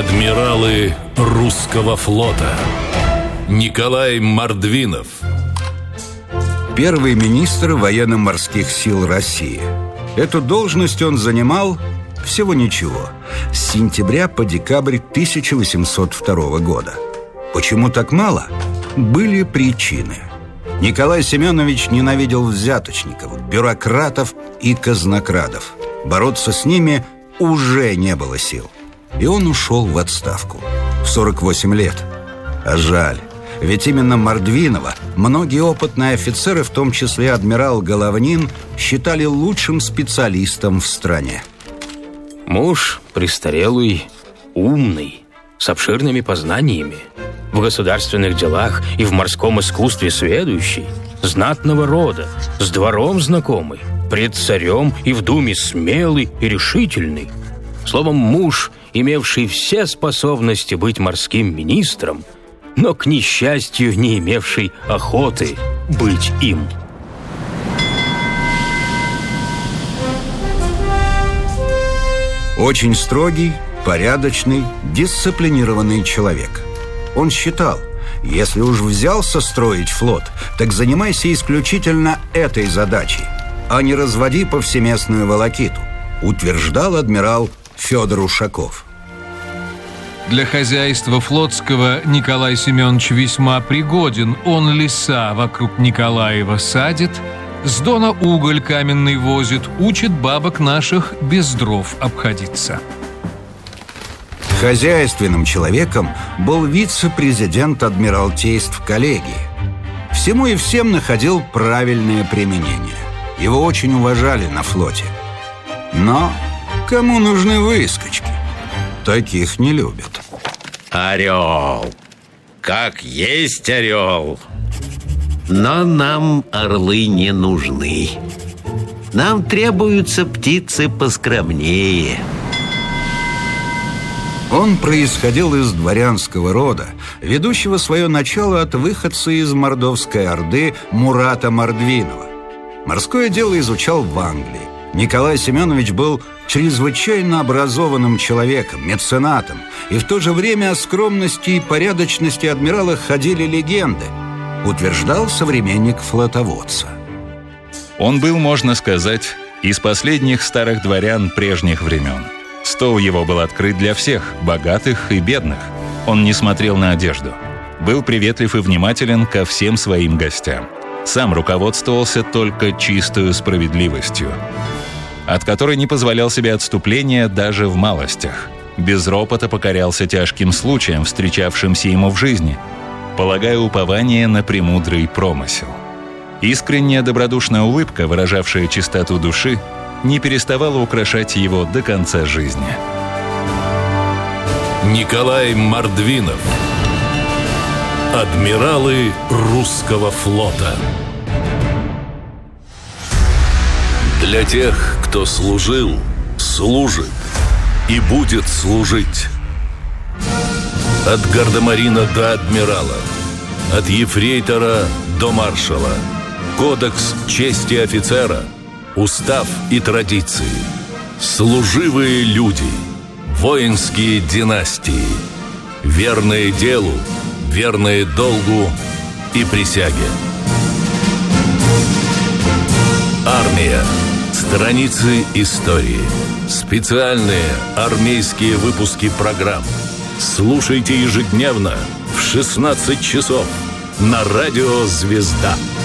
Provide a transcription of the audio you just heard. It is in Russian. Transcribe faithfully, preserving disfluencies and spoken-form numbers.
Адмиралы русского флота. Николай Мордвинов. Первый министр военно-морских сил России. Эту должность он занимал всего ничего, с сентября по декабрь тысяча восемьсот второго года. Почему так мало? Были причины. Николай Семенович ненавидел взяточников, бюрократов и казнокрадов. Бороться с ними уже не было сил. И он ушел в отставку в сорок восемь лет. А жаль, ведь именно Мордвинова многие опытные офицеры, в том числе адмирал Головнин, считали лучшим специалистом в стране. Муж престарелый, умный, с обширными познаниями, в государственных делах и в морском искусстве сведущий, знатного рода, с двором знакомый, пред царем и в думе смелый и решительный. Словом, муж, имевший все способности быть морским министром, но, к несчастью, не имевший охоты быть им. Очень строгий, порядочный, дисциплинированный человек. Он считал, если уж взялся строить флот, так занимайся исключительно этой задачей, а не разводи повсеместную волокиту, утверждал адмирал Федор Ушаков. Для хозяйства флотского Николай Семенович весьма пригоден. Он леса вокруг Николаева садит, с дона уголь каменный возит, учит бабок наших без дров обходиться. Хозяйственным человеком был вице-президент Адмиралтейств коллегии. Всему и всем находил правильное применение. Его очень уважали на флоте. Но кому нужны выскочки? Таких не любят. Орел. Как есть орел. Но нам орлы не нужны. Нам требуются птицы поскромнее. Он происходил из дворянского рода, ведущего свое начало от выходца из Мордовской Орды Мурата Мордвинова. Морское дело изучал в Англии. Николай Семенович был чрезвычайно образованным человеком, меценатом, и в то же время о скромности и порядочности адмирала ходили легенды, утверждал современник флотоводца. Он был, можно сказать, из последних старых дворян прежних времен. Стол его был открыт для всех, богатых и бедных. Он не смотрел на одежду. Был приветлив и внимателен ко всем своим гостям. Сам руководствовался только чистою справедливостью, от которой не позволял себе отступления даже в малостях. Без ропота покорялся тяжким случаям, встречавшимся ему в жизни, полагая упование на премудрый промысел. Искренняя добродушная улыбка, выражавшая чистоту души, не переставала украшать его до конца жизни. Николай Мордвинов. Адмиралы русского флота. Для тех, кто служил, служит и будет служить. От гардемарина до адмирала, от ефрейтора до маршала. Кодекс чести офицера, устав и традиции. Служивые люди, воинские династии, верные делу, верные долгу и присяге. Армия. Страницы истории. Специальные армейские выпуски программ. Слушайте ежедневно в шестнадцать часов на радио «Звезда».